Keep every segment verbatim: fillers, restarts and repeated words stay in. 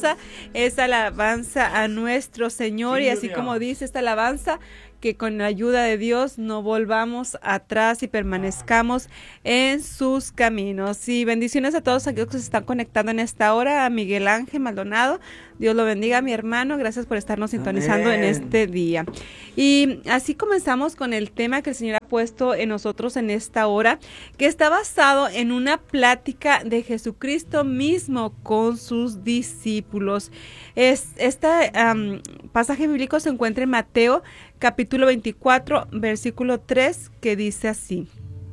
alabanza es alabanza a nuestro Señor, sí, y así como dice esta alabanza, que con la ayuda de Dios no volvamos atrás y permanezcamos en sus caminos. Y bendiciones a todos aquellos que se están conectando en esta hora. A Miguel Ángel Maldonado, Dios lo bendiga, mi hermano. Gracias por estarnos sintonizando Amén. En este día. Y así comenzamos con el tema que el Señor ha puesto en nosotros en esta hora, que está basado en una plática de Jesucristo mismo con sus discípulos. Es, este um, pasaje bíblico se encuentra en Mateo capítulo veinticuatro, versículo tres, que dice así: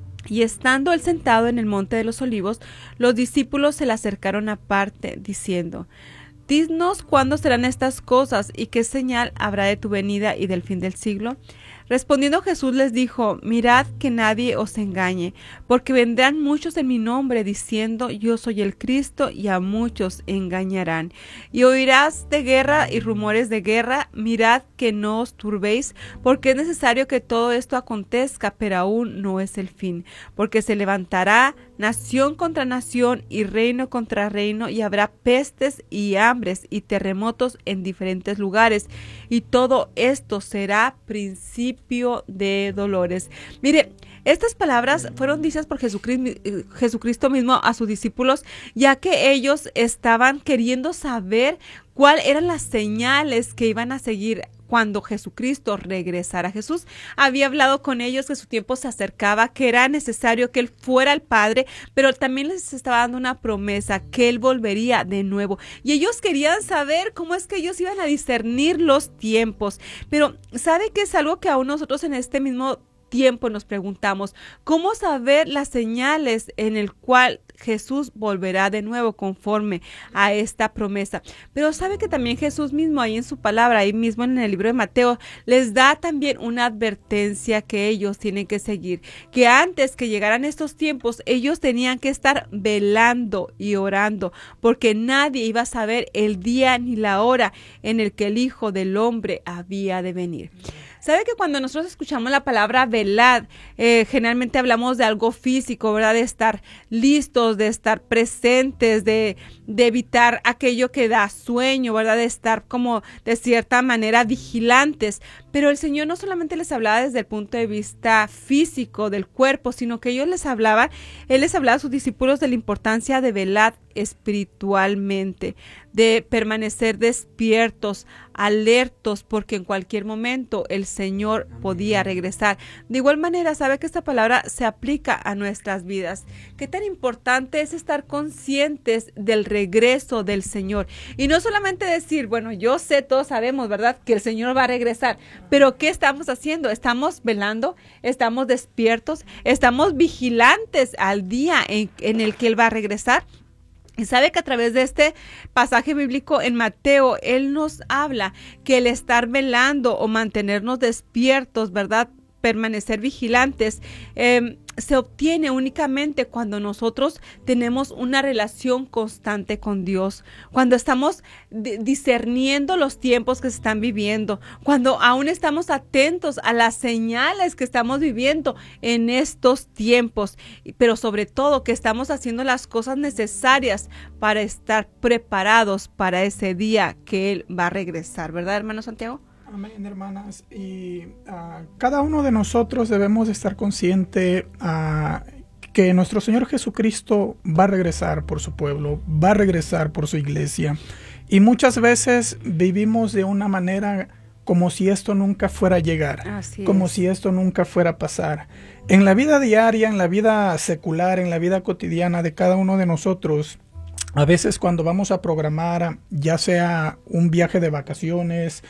y estando él sentado en el monte de los olivos, los discípulos se le acercaron aparte, diciendo: dinos cuándo serán estas cosas y qué señal habrá de tu venida y del fin del siglo. Respondiendo Jesús les dijo: mirad que nadie os engañe, porque vendrán muchos en mi nombre diciendo: yo soy el Cristo, y a muchos engañarán. Y oirás de guerra y rumores de guerra. Mirad que no os turbéis, porque es necesario que todo esto acontezca, pero aún no es el fin. Porque se levantará nación contra nación y reino contra reino, y habrá pestes y hambres y terremotos en diferentes lugares, y todo esto será principio de dolores. Mire, estas palabras fueron dichas por Jesucristo, Jesucristo mismo a sus discípulos, ya que ellos estaban queriendo saber cuáles eran las señales que iban a seguir cuando Jesucristo regresara. Jesús había hablado con ellos que su tiempo se acercaba, que era necesario que Él fuera al Padre, pero también les estaba dando una promesa, que Él volvería de nuevo. Y ellos querían saber cómo es que ellos iban a discernir los tiempos. Pero ¿sabe qué es algo que aún nosotros en este mismo tiempo nos preguntamos? ¿Cómo saber las señales en el cual Jesús volverá de nuevo conforme a esta promesa? Pero sabe que también Jesús mismo ahí en su palabra, ahí mismo en el libro de Mateo, les da también una advertencia que ellos tienen que seguir, que antes que llegaran estos tiempos, ellos tenían que estar velando y orando, porque nadie iba a saber el día ni la hora en el que el Hijo del Hombre había de venir. ¿Sabe que cuando nosotros escuchamos la palabra velad, eh, generalmente hablamos de algo físico, ¿verdad? De estar listos, de estar presentes, de, de evitar aquello que da sueño, ¿verdad? De estar como de cierta manera vigilantes. Pero el Señor no solamente les hablaba desde el punto de vista físico del cuerpo, sino que ellos les hablaban, Él les hablaba a sus discípulos de la importancia de velar espiritualmente, de permanecer despiertos, alertos, porque en cualquier momento el Señor podía regresar. De igual manera, sabe que esta palabra se aplica a nuestras vidas. Qué tan importante es estar conscientes del regreso del Señor. Y no solamente decir, bueno, yo sé, todos sabemos, ¿verdad?, que el Señor va a regresar. Pero ¿qué estamos haciendo? ¿Estamos velando? ¿Estamos despiertos? ¿Estamos vigilantes al día en, en el que Él va a regresar? Y sabe que a través de este pasaje bíblico en Mateo, Él nos habla que el estar velando o mantenernos despiertos, ¿verdad?, permanecer vigilantes, eh, se obtiene únicamente cuando nosotros tenemos una relación constante con Dios, cuando estamos discerniendo los tiempos que se están viviendo, cuando aún estamos atentos a las señales que estamos viviendo en estos tiempos, pero sobre todo que estamos haciendo las cosas necesarias para estar preparados para ese día que Él va a regresar, ¿verdad, hermano Santiago? Amén, hermanas. Y uh, cada uno de nosotros debemos estar consciente uh, que nuestro Señor Jesucristo va a regresar por su pueblo, va a regresar por su iglesia. Y muchas veces vivimos de una manera como si esto nunca fuera a llegar, Así como es. si esto nunca fuera a pasar. En la vida diaria, en la vida secular, en la vida cotidiana de cada uno de nosotros, a veces cuando vamos a programar, ya sea un viaje de vacaciones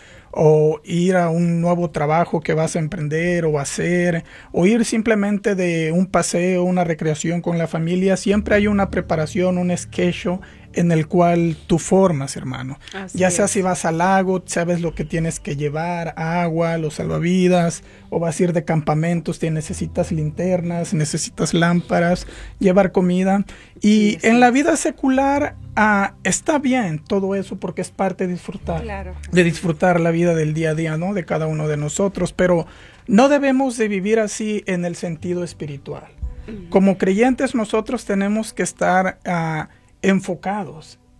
o ir a un nuevo trabajo que vas a emprender o hacer, o ir simplemente de un paseo, una recreación con la familia, siempre hay una preparación, un schedule en el cual tú formas, hermano. Así ya sea es. Si vas al lago, sabes lo que tienes que llevar, agua, los salvavidas, o vas a ir de campamentos, te necesitas linternas, necesitas lámparas, llevar comida. Y sí, en sí. la vida secular uh, está bien todo eso porque es parte de disfrutar, claro. de disfrutar la vida del día a día, ¿no?, de cada uno de nosotros, pero no debemos de vivir así en el sentido espiritual. Uh-huh. Como creyentes nosotros tenemos que estar uh, enfocados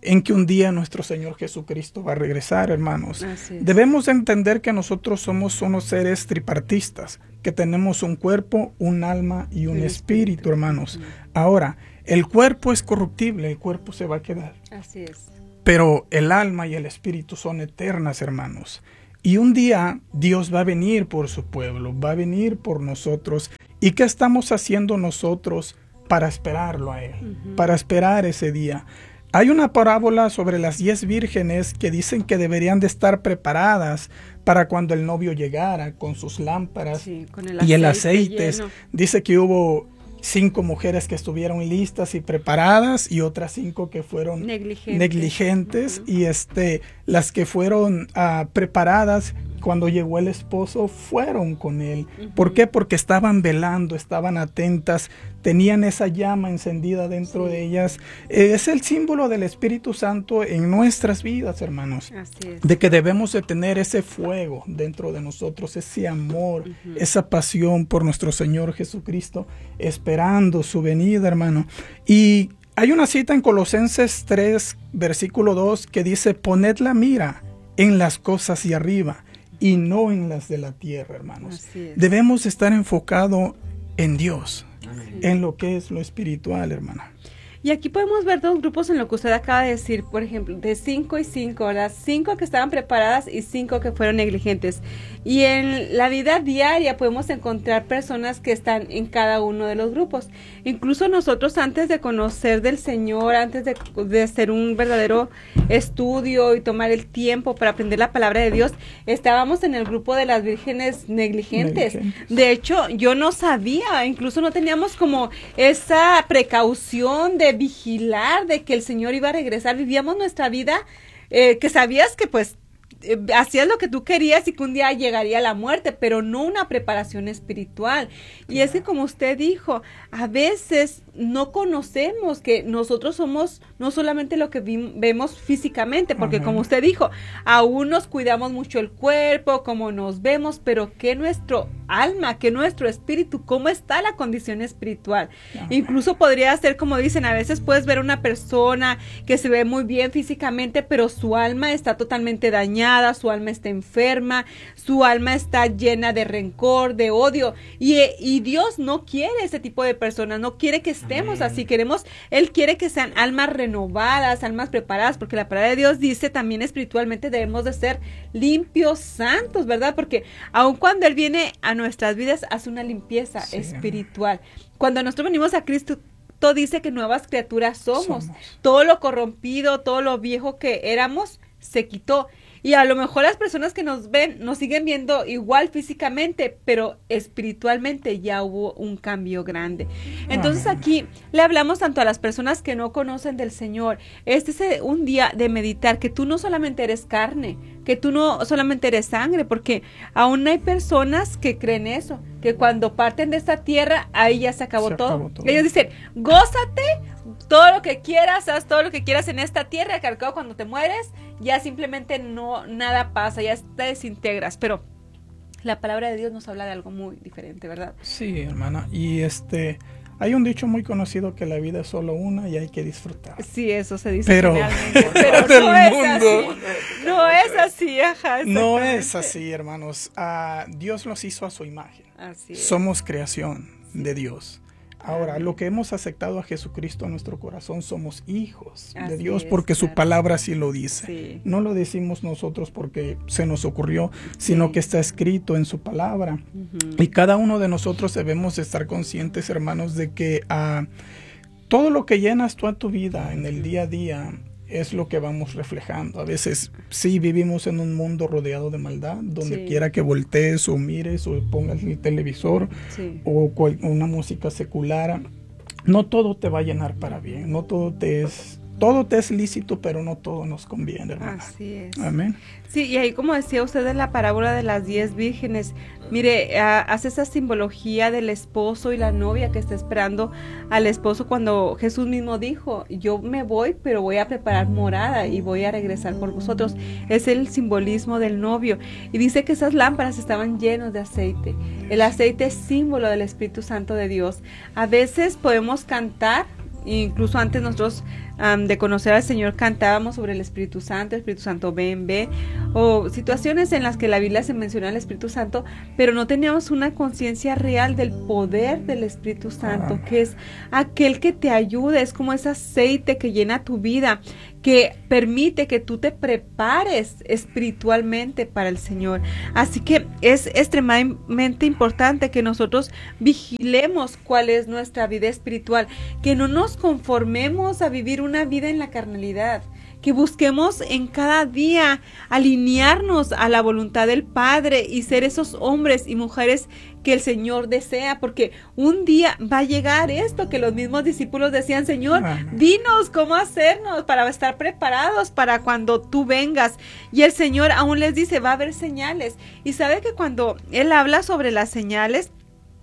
en que un día nuestro Señor Jesucristo va a regresar, hermanos. Debemos entender que nosotros somos unos seres tripartistas, que tenemos un cuerpo, un alma y un espíritu, espíritu, hermanos. Uh-huh. Ahora, el cuerpo es corruptible, el cuerpo se va a quedar. Así es. Pero el alma y el espíritu son eternas, hermanos. Y un día Dios va a venir por su pueblo, va a venir por nosotros. ¿Y qué estamos haciendo nosotros para esperarlo a Él? Uh-huh. Para esperar ese día. Hay una parábola sobre las diez vírgenes que dicen que deberían de estar preparadas para cuando el novio llegara con sus lámparas, sí, con el y el aceite. Dice que hubo cinco mujeres que estuvieron listas y preparadas y otras cinco que fueron negligentes, negligentes uh-huh. y este, las que fueron uh, preparadas, cuando llegó el esposo fueron con él. Uh-huh. ¿Por qué? Porque estaban velando, estaban atentas, tenían esa llama encendida dentro sí. de ellas. Eh, es el símbolo del Espíritu Santo en nuestras vidas, hermanos. Así es. De que debemos de tener ese fuego dentro de nosotros, ese amor, uh-huh. esa pasión por nuestro Señor Jesucristo, esperando su venida, hermano. Y hay una cita en Colosenses tres, versículo dos, que dice: poned la mira en las cosas de arriba y no en las de la tierra, hermanos. Debemos estar enfocados en Dios, sí. en lo que es lo espiritual, hermana. Y aquí podemos ver dos grupos en lo que usted acaba de decir, por ejemplo, de cinco y cinco, ¿verdad? Cinco que estaban preparadas y cinco que fueron negligentes. Y en la vida diaria podemos encontrar personas que están en cada uno de los grupos. Incluso nosotros, antes de conocer del Señor, antes de, de hacer un verdadero estudio y tomar el tiempo para aprender la palabra de Dios, estábamos en el grupo de las vírgenes negligentes. negligentes. De hecho, yo no sabía, incluso no teníamos como esa precaución de vigilar de que el Señor iba a regresar. Vivíamos nuestra vida eh, que sabías que pues eh, hacías lo que tú querías y que un día llegaría la muerte, pero no una preparación espiritual. Y es que, como usted dijo, a veces no conocemos que nosotros somos no solamente lo que vi- vemos físicamente, porque uh-huh. como usted dijo, aún nos cuidamos mucho el cuerpo, cómo nos vemos, pero que nuestro alma, que nuestro espíritu, cómo está la condición espiritual. Uh-huh. Incluso podría ser, como dicen, a veces puedes ver una persona que se ve muy bien físicamente, pero su alma está totalmente dañada, su alma está enferma, su alma está llena de rencor, de odio, y, y Dios no quiere ese tipo de personas, no quiere que estemos así, queremos, Él quiere que sean almas renovadas, almas preparadas, porque la palabra de Dios dice también espiritualmente debemos de ser limpios, santos, ¿verdad? Porque aun cuando Él viene a nuestras vidas, hace una limpieza sí. espiritual. Cuando nosotros venimos a Cristo, todo dice que nuevas criaturas somos. somos. Todo lo corrompido, todo lo viejo que éramos, se quitó. Y a lo mejor las personas que nos ven, nos siguen viendo igual físicamente, pero espiritualmente ya hubo un cambio grande. Entonces aquí le hablamos tanto a las personas que no conocen del Señor. Este es un día de meditar que tú no solamente eres carne, que tú no solamente eres sangre, porque aún hay personas que creen eso, que cuando parten de esta tierra, ahí ya se acabó, se todo. acabó todo. Ellos dicen, gózate todo lo que quieras, haz todo lo que quieras en esta tierra, que al cabo cuando te mueres, ya simplemente no, nada pasa, ya te desintegras. Pero la palabra de Dios nos habla de algo muy diferente, ¿verdad? Sí, hermana, y este... hay un dicho muy conocido que la vida es solo una y hay que disfrutar. Sí, eso se dice pero, finalmente, pero no es mundo. así. No es así, ajá. No es así, hermanos. Uh, Dios nos hizo a su imagen. Así es. Somos creación sí. de Dios. Ahora, lo que hemos aceptado a Jesucristo en nuestro corazón, somos hijos así de Dios, porque es, su claro. palabra sí lo dice. Sí. No lo decimos nosotros porque se nos ocurrió, sino sí. que está escrito en su palabra. Uh-huh. Y cada uno de nosotros debemos estar conscientes, hermanos, de que uh, todo lo que llenas tú a tu vida en el día a día es lo que vamos reflejando. A veces sí vivimos en un mundo rodeado de maldad, donde sí. quiera que voltees o mires o pongas el televisor sí. o cual, una música secular, no todo te va a llenar para bien, no todo te es... todo te es lícito, pero no todo nos conviene, hermana. Así es. Amén. Sí, y ahí como decía usted en la parábola de las diez vírgenes, mire, uh, hace esa simbología del esposo y la novia que está esperando al esposo, cuando Jesús mismo dijo, yo me voy, pero voy a preparar morada y voy a regresar por vosotros. Es el simbolismo del novio. Y dice que esas lámparas estaban llenas de aceite. El aceite es símbolo del Espíritu Santo de Dios. A veces podemos cantar, incluso antes nosotros um, de conocer al Señor cantábamos sobre el Espíritu Santo, el Espíritu Santo ven, ven, o situaciones en las que la Biblia se menciona al Espíritu Santo, pero no teníamos una conciencia real del poder del Espíritu Santo, ah. que es aquel que te ayuda, es como ese aceite que llena tu vida, que permite que tú te prepares espiritualmente para el Señor. Así que es extremadamente importante que nosotros vigilemos cuál es nuestra vida espiritual, que no nos conformemos a vivir una vida en la carnalidad, que busquemos en cada día alinearnos a la voluntad del Padre y ser esos hombres y mujeres que el Señor desea, porque un día va a llegar esto que los mismos discípulos decían: Señor, dinos cómo hacernos para estar preparados para cuando tú vengas. Y el Señor aún les dice, va a haber señales. Y sabe que cuando Él habla sobre las señales,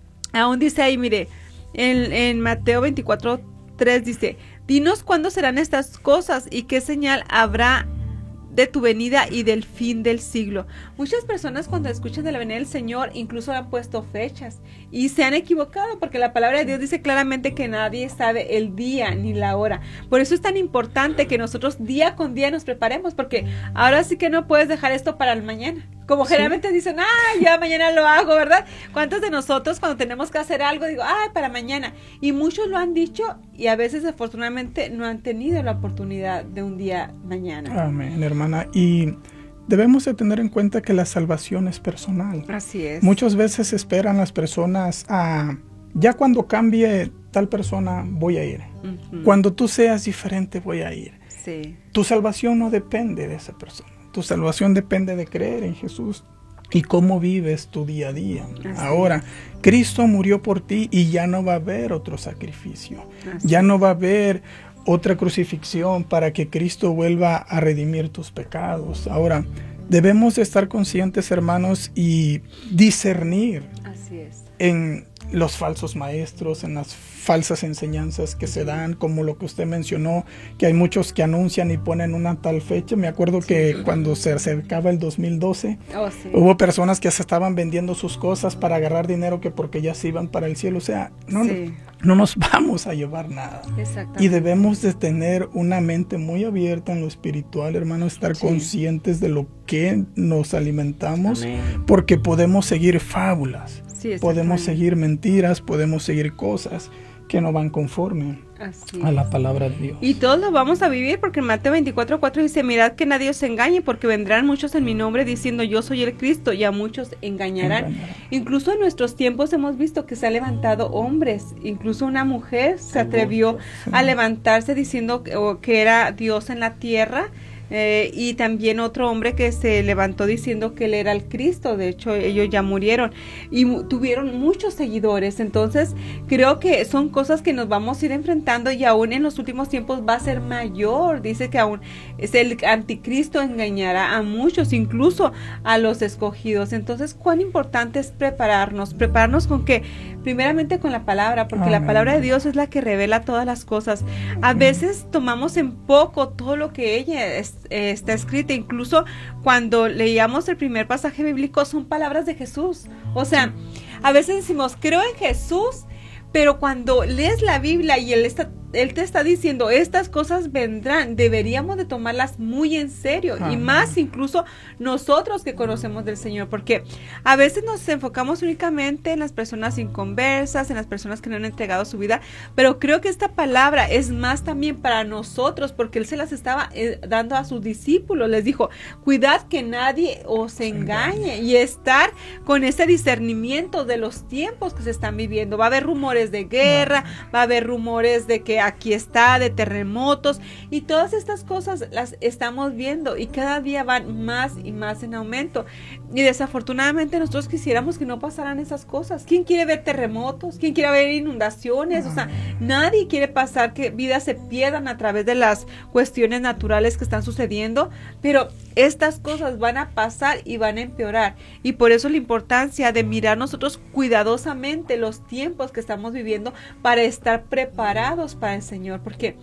aún dice ahí, mire, en, en Mateo veinticuatro, tres dice: dinos cuándo serán estas cosas y qué señal habrá de tu venida y del fin del siglo. Muchas personas cuando escuchan de la venida del Señor incluso han puesto fechas y se han equivocado, porque la palabra de Dios dice claramente que nadie sabe el día ni la hora. Por eso es tan importante que nosotros día con día nos preparemos, porque ahora sí que no puedes dejar esto para el mañana. Como sí. generalmente dicen, ah, ya mañana lo hago, ¿verdad? ¿Cuántos de nosotros cuando tenemos que hacer algo digo, ah, para mañana? Y muchos lo han dicho y a veces afortunadamente no han tenido la oportunidad de un día mañana. Amén, hermana. Y debemos de tener en cuenta que la salvación es personal. Así es. Muchas veces esperan las personas a, ya cuando cambie tal persona voy a ir. Uh-huh. Cuando tú seas diferente voy a ir. Sí. Tu salvación no depende de esa persona. Tu salvación depende de creer en Jesús y cómo vives tu día a día. Así Ahora, es. Cristo murió por ti y ya no va a haber otro sacrificio. Así ya no va a haber otra crucifixión para que Cristo vuelva a redimir tus pecados. Ahora, debemos de estar conscientes, hermanos, y discernir Así es. en los falsos maestros, en las falsas enseñanzas que se dan, como lo que usted mencionó, que hay muchos que anuncian y ponen una tal fecha. Me acuerdo sí. que cuando se acercaba el dos mil doce, oh, sí. hubo personas que se estaban vendiendo sus cosas para agarrar dinero, que porque ya se iban para el cielo. O sea, no, sí. no nos vamos a llevar nada. Y debemos de tener una mente muy abierta en lo espiritual, hermano, estar sí. conscientes de lo que nos alimentamos. Amén. Porque podemos seguir fábulas. Sí, podemos seguir mentiras, podemos seguir cosas que no van conforme Así a la es. palabra de Dios. Y todos lo vamos a vivir, porque en Mateo veinticuatro, cuatro dice: mirad que nadie os engañe, porque vendrán muchos en mi nombre diciendo yo soy el Cristo, y a muchos engañarán. engañarán. Incluso en nuestros tiempos hemos visto que se han levantado hombres, incluso una mujer se atrevió sí. a levantarse diciendo que, que era Dios en la tierra. Eh, y también otro hombre que se levantó diciendo que él era el Cristo. De hecho, ellos ya murieron y mu- tuvieron muchos seguidores. Entonces creo que son cosas que nos vamos a ir enfrentando, y aún en los últimos tiempos va a ser mayor. Dice que aún es el anticristo, engañará a muchos, incluso a los escogidos. Entonces, cuán importante es prepararnos prepararnos con qué, primeramente con la palabra, porque Amén. La palabra de Dios es la que revela todas las cosas. A veces tomamos en poco todo lo que ella es Eh, está escrita. Incluso cuando leíamos el primer pasaje bíblico, son palabras de Jesús. O sea, a veces decimos, creo en Jesús, pero cuando lees la Biblia y él está Él te está diciendo, estas cosas vendrán, deberíamos de tomarlas muy en serio. Ajá. Y más incluso nosotros que conocemos del Señor, porque a veces nos enfocamos únicamente en las personas inconversas, en las personas que no han entregado su vida, pero creo que esta palabra es más también para nosotros, porque Él se las estaba eh, dando a sus discípulos. Les dijo, cuidad que nadie os engañe, y estar con ese discernimiento de los tiempos que se están viviendo. Va a haber rumores de guerra, Ajá. va a haber rumores de que aquí está, de terremotos, y todas estas cosas las estamos viendo y cada día van más y más en aumento, y desafortunadamente nosotros quisiéramos que no pasaran esas cosas. ¿Quién quiere ver terremotos? ¿Quién quiere ver inundaciones? O sea, nadie quiere pasar que vidas se pierdan a través de las cuestiones naturales que están sucediendo, pero estas cosas van a pasar y van a empeorar, y por eso la importancia de mirar nosotros cuidadosamente los tiempos que estamos viviendo para estar preparados para el Señor, porque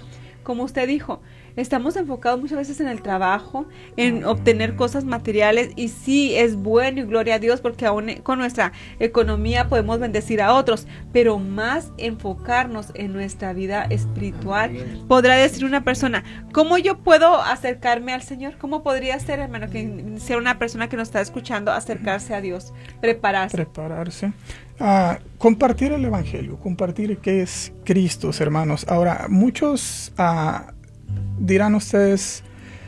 como usted dijo, estamos enfocados muchas veces en el trabajo, en obtener cosas materiales, y sí, es bueno y gloria a Dios porque aún con nuestra economía podemos bendecir a otros, pero más enfocarnos en nuestra vida espiritual. Podrá decir una persona, ¿cómo yo puedo acercarme al Señor? ¿Cómo podría ser, hermano, que sea una persona que nos está escuchando, acercarse a Dios, prepararse? Prepararse. Uh, compartir el Evangelio, compartir qué es Cristo, hermanos. Ahora, muchos uh, dirán ustedes,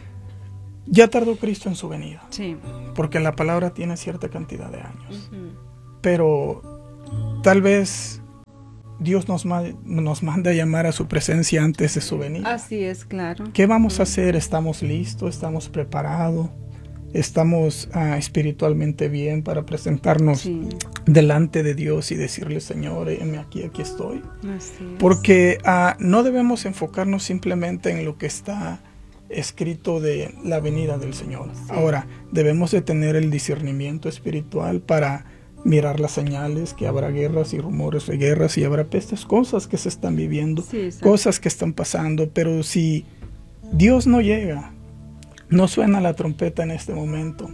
ya tardó Cristo en su venida. Sí. Porque la palabra tiene cierta cantidad de años. Uh-huh. Pero tal vez Dios nos, ma- nos manda a llamar a su presencia antes de su venida. Así es, claro. ¿Qué vamos a hacer? ¿Estamos listos? ¿Estamos preparados? ¿Estamos uh, espiritualmente bien para presentarnos sí. delante de Dios y decirle, Señor, heme aquí, aquí estoy? Así es. Porque uh, no debemos enfocarnos simplemente en lo que está escrito de la venida del Señor. Sí. Ahora, debemos de tener el discernimiento espiritual para mirar las señales, que habrá guerras y rumores de guerras y habrá pestes, cosas que se están viviendo, sí, cosas que están pasando, pero si Dios no llega, no suena la trompeta en este momento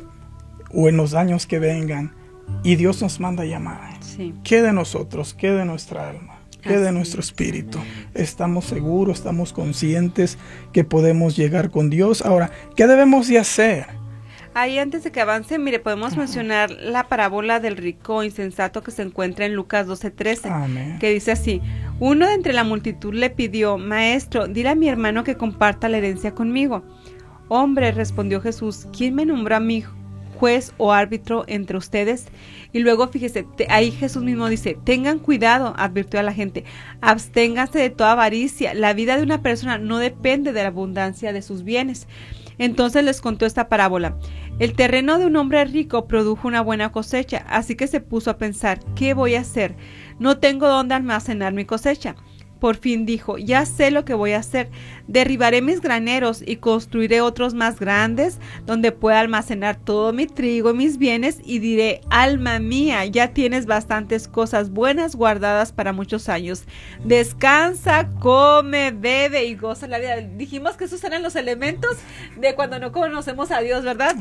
o en los años que vengan y Dios nos manda a llamar, sí. ¿qué de nosotros? ¿Qué de nuestra alma? ¿Qué de nuestro espíritu? ¿Estamos seguros? ¿Estamos conscientes que podemos llegar con Dios? Ahora, ¿qué debemos de hacer? Ahí antes de que avance, mire, podemos uh-huh. mencionar la parábola del rico insensato que se encuentra en Lucas doce trece, Amén. Que dice así: uno de entre la multitud le pidió, Maestro, dile a mi hermano que comparta la herencia conmigo. Hombre, respondió Jesús, ¿quién me nombró a mí juez o árbitro entre ustedes? Y luego fíjese, te, ahí Jesús mismo dice, tengan cuidado, advirtió a la gente, absténganse de toda avaricia, la vida de una persona no depende de la abundancia de sus bienes. Entonces les contó esta parábola. El terreno de un hombre rico produjo una buena cosecha, así que se puso a pensar, ¿qué voy a hacer? No tengo dónde almacenar mi cosecha. Por fin dijo, ya sé lo que voy a hacer, derribaré mis graneros y construiré otros más grandes donde pueda almacenar todo mi trigo y mis bienes y diré, alma mía, ya tienes bastantes cosas buenas guardadas para muchos años. Descansa, come, bebe y goza la vida. Dijimos que esos eran los elementos de cuando no conocemos a Dios, ¿verdad?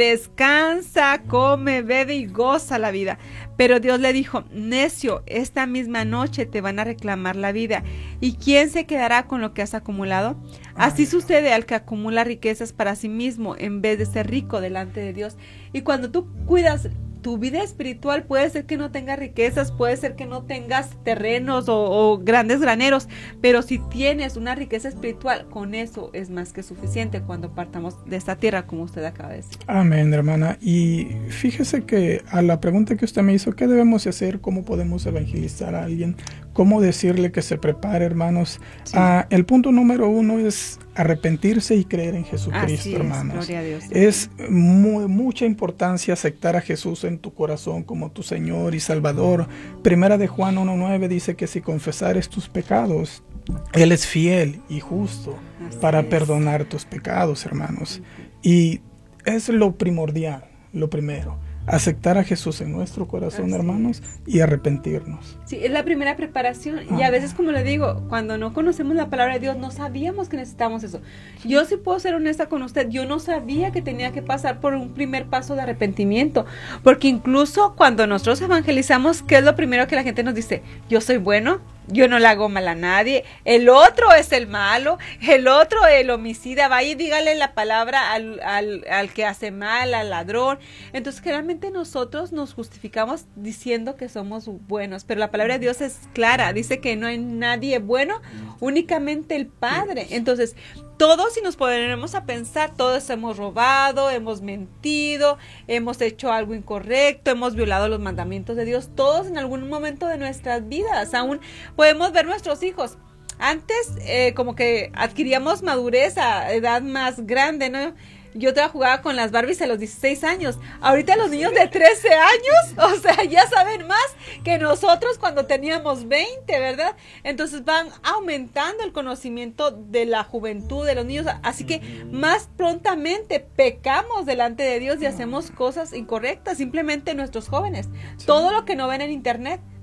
Descansa, come, bebe y goza la vida. Pero Dios le dijo, necio, esta misma noche te van a reclamar la vida. ¿Y quién se quedará con lo que has acumulado? Así sucede al que acumula riquezas para sí mismo en vez de ser rico delante de Dios. Y cuando tú cuidas tu vida espiritual, puede ser que no tengas riquezas, puede ser que no tengas terrenos o, o grandes graneros, pero si tienes una riqueza espiritual, con eso es más que suficiente cuando partamos de esta tierra, como usted acaba de decir. Amén, hermana. Y fíjese que a la pregunta que usted me hizo, ¿qué debemos hacer? ¿Cómo podemos evangelizar a alguien? ¿Cómo decirle que se prepare, hermanos? Sí. Uh, el punto número uno es arrepentirse y creer en Jesucristo, es, hermanos. Gloria a Dios. Es muy, mucha importancia aceptar a Jesús en tu corazón como tu Señor y Salvador. Primera de Juan uno nueve dice que si confesares tus pecados, Él es fiel y justo Así para es. perdonar tus pecados, hermanos. Y es lo primordial, lo primero. Aceptar a Jesús en nuestro corazón, Así hermanos, es. y arrepentirnos. Sí, es la primera preparación. Ah. Y a veces, como le digo, cuando no conocemos la palabra de Dios, no sabíamos que necesitamos eso. Yo sí puedo ser honesta con usted, yo no sabía que tenía que pasar por un primer paso de arrepentimiento, porque incluso cuando nosotros evangelizamos, ¿qué es lo primero que la gente nos dice? Yo soy bueno, yo no le hago mal a nadie, el otro es el malo, el otro el homicida, vaya y dígale la palabra al, al, al que hace mal, al ladrón. Entonces generalmente nosotros nos justificamos diciendo que somos buenos, pero la palabra de Dios es clara, dice que no hay nadie bueno, únicamente el Padre. Entonces todos, si nos ponemos a pensar, todos hemos robado, hemos mentido, hemos hecho algo incorrecto, hemos violado los mandamientos de Dios, todos en algún momento de nuestras vidas. Aún podemos ver nuestros hijos. Antes eh, como que adquiríamos madurez a edad más grande, ¿no? Yo todavía jugaba con las Barbies a los dieciséis años. Ahorita los niños de trece años, o sea, ya saben más que nosotros cuando teníamos veinte, ¿verdad? Entonces van aumentando el conocimiento de la juventud de los niños. Así que más prontamente pecamos delante de Dios y hacemos cosas incorrectas. Simplemente nuestros jóvenes. Todo lo que no ven en internet,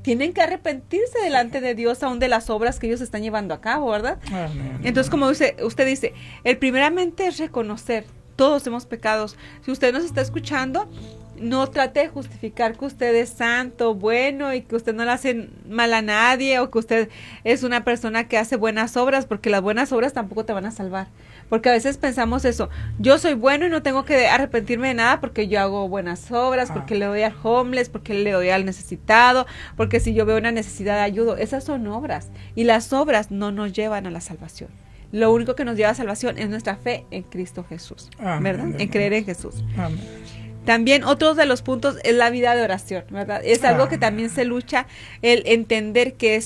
tienen que arrepentirse delante de Dios aún de las obras que ellos están llevando a cabo, ¿verdad? Amén. Entonces, como usted, usted dice, el primeramente es reconocer, todos hemos pecados. Si usted nos está escuchando, no trate de justificar que usted es santo, bueno y que usted no le hace mal a nadie o que usted es una persona que hace buenas obras, porque las buenas obras tampoco te van a salvar. Porque a veces pensamos eso, yo soy bueno y no tengo que arrepentirme de nada porque yo hago buenas obras, ah. porque le doy al homeless, porque le doy al necesitado, porque si yo veo una necesidad ayudo. Esas son obras y las obras no nos llevan a la salvación. Lo único que nos lleva a salvación es nuestra fe en Cristo Jesús, Amén. ¿Verdad? En creer en Jesús. Amén. También otro de los puntos es la vida de oración, ¿verdad? Es algo ah. que también se lucha, el entender que es